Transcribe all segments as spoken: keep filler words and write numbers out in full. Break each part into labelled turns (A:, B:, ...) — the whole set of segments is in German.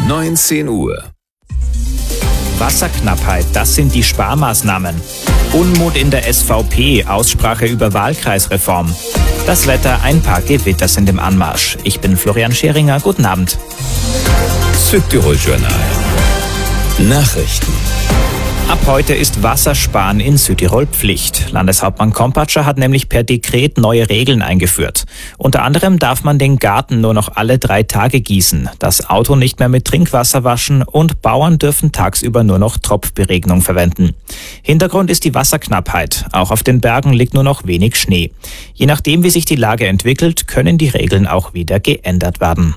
A: neunzehn Uhr.
B: Wasserknappheit, das sind die Sparmaßnahmen. Unmut in der S V P, Aussprache über Wahlkreisreform. Das Wetter, ein paar Gewitter sind im Anmarsch. Ich bin Florian Scheringer, guten Abend.
A: Südtirol-Journal. Nachrichten.
B: Ab heute ist Wassersparen in Südtirol Pflicht. Landeshauptmann Kompatscher hat nämlich per Dekret neue Regeln eingeführt. Unter anderem darf man den Garten nur noch alle drei Tage gießen, das Auto nicht mehr mit Trinkwasser waschen und Bauern dürfen tagsüber nur noch Tropfberegnung verwenden. Hintergrund ist die Wasserknappheit. Auch auf den Bergen liegt nur noch wenig Schnee. Je nachdem, wie sich die Lage entwickelt, können die Regeln auch wieder geändert werden.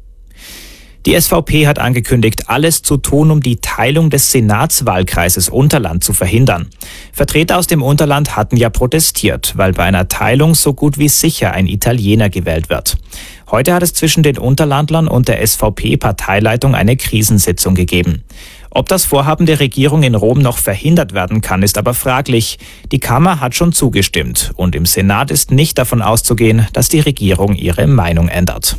B: Die S V P hat angekündigt, alles zu tun, um die Teilung des Senatswahlkreises Unterland zu verhindern. Vertreter aus dem Unterland hatten ja protestiert, weil bei einer Teilung so gut wie sicher ein Italiener gewählt wird. Heute hat es zwischen den Unterlandlern und der S V P-Parteileitung eine Krisensitzung gegeben. Ob das Vorhaben der Regierung in Rom noch verhindert werden kann, ist aber fraglich. Die Kammer hat schon zugestimmt und im Senat ist nicht davon auszugehen, dass die Regierung ihre Meinung ändert.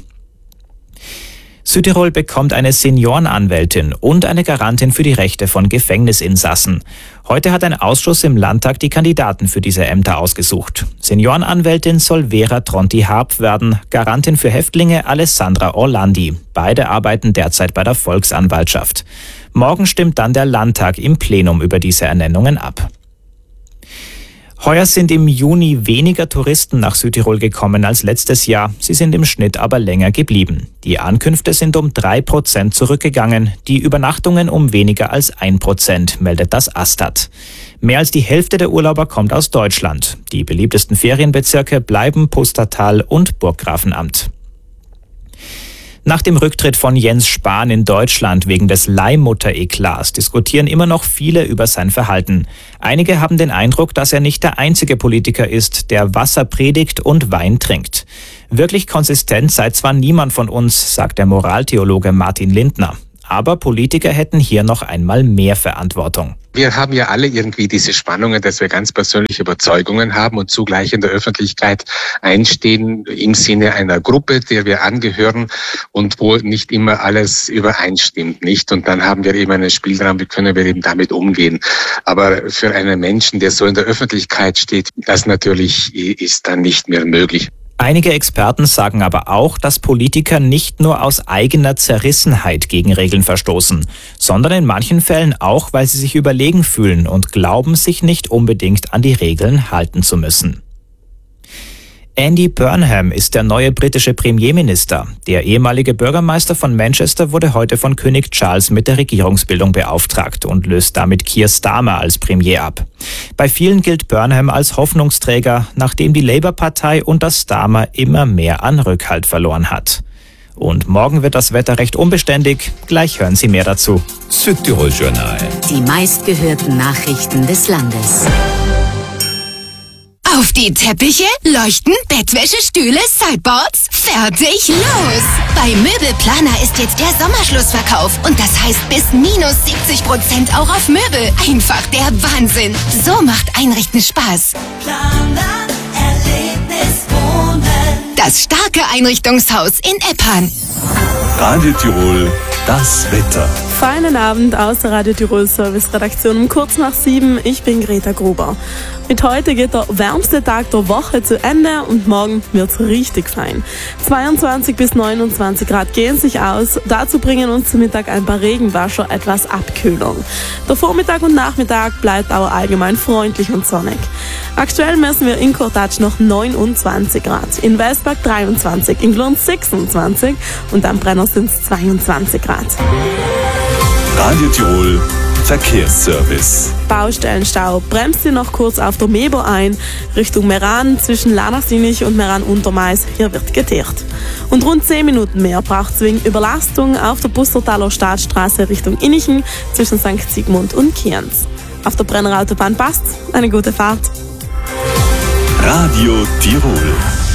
B: Südtirol bekommt eine Seniorenanwältin und eine Garantin für die Rechte von Gefängnisinsassen. Heute hat ein Ausschuss im Landtag die Kandidaten für diese Ämter ausgesucht. Seniorenanwältin soll Vera Tronti-Harp werden, Garantin für Häftlinge Alessandra Orlandi. Beide arbeiten derzeit bei der Volksanwaltschaft. Morgen stimmt dann der Landtag im Plenum über diese Ernennungen ab. Heuer sind im Juni weniger Touristen nach Südtirol gekommen als letztes Jahr. Sie sind im Schnitt aber länger geblieben. Die Ankünfte sind um drei Prozent zurückgegangen, die Übernachtungen um weniger als ein Prozent, meldet das Astat. Mehr als die Hälfte der Urlauber kommt aus Deutschland. Die beliebtesten Ferienbezirke bleiben Pustertal und Burggrafenamt. Nach dem Rücktritt von Jens Spahn in Deutschland wegen des Leihmutter-Eklats diskutieren immer noch viele über sein Verhalten. Einige haben den Eindruck, dass er nicht der einzige Politiker ist, der Wasser predigt und Wein trinkt. Wirklich konsistent sei zwar niemand von uns, sagt der Moraltheologe Martin Lindner. Aber Politiker hätten hier noch einmal mehr Verantwortung.
C: Wir haben ja alle irgendwie diese Spannungen, dass wir ganz persönliche Überzeugungen haben und zugleich in der Öffentlichkeit einstehen im Sinne einer Gruppe, der wir angehören und wo nicht immer alles übereinstimmt, nicht? Und dann haben wir eben einen Spielraum, wie können wir eben damit umgehen. Aber für einen Menschen, der so in der Öffentlichkeit steht, das natürlich ist dann nicht mehr möglich.
B: Einige Experten sagen aber auch, dass Politiker nicht nur aus eigener Zerrissenheit gegen Regeln verstoßen, sondern in manchen Fällen auch, weil sie sich überlegen fühlen und glauben, sich nicht unbedingt an die Regeln halten zu müssen. Andy Burnham ist der neue britische Premierminister. Der ehemalige Bürgermeister von Manchester wurde heute von König Charles mit der Regierungsbildung beauftragt und löst damit Keir Starmer als Premier ab. Bei vielen gilt Burnham als Hoffnungsträger, nachdem die Labour-Partei unter Starmer immer mehr an Rückhalt verloren hat. Und morgen wird das Wetter recht unbeständig. Gleich hören Sie mehr dazu.
A: Südtirol-Journal.
D: Die meistgehörten Nachrichten des Landes.
E: Auf die Teppiche, Leuchten, Bettwäsche, Stühle, Sideboards, fertig, los! Bei Möbelplaner ist jetzt der Sommerschlussverkauf und das heißt bis minus siebzig Prozent auch auf Möbel. Einfach der Wahnsinn. So macht Einrichten Spaß.
F: Planer, Erlebnis, Wohnen.
E: Das starke Einrichtungshaus in Eppan.
G: Radio Tirol, das Wetter.
H: Feinen Abend aus der Radio Tirol Service Redaktion um kurz nach sieben. Ich bin Greta Gruber. Mit heute geht der wärmste Tag der Woche zu Ende und morgen wird's richtig fein. zweiundzwanzig bis neunundzwanzig Grad gehen sich aus. Dazu bringen uns zum Mittag ein paar Regenwascher etwas Abkühlung. Der Vormittag und Nachmittag bleibt aber allgemein freundlich und sonnig. Aktuell messen wir in Kortatsch noch neunundzwanzig Grad, in Welsberg dreiundzwanzig, in Glunz sechsundzwanzig und am Brenner sind's zweiundzwanzig Grad.
G: Radio Tirol Verkehrsservice.
H: Baustellenstau bremst Sie noch kurz auf der Meber ein. Richtung Meran zwischen Lanachsinich und Meran-Untermais. Hier wird geteert. Und rund zehn Minuten mehr braucht es wegen Überlastung auf der Pustertaler Staatsstraße Richtung Innichen zwischen Sankt Sigmund und Kienz. Auf der Brennerautobahn passt. Eine gute Fahrt.
G: Radio Tirol.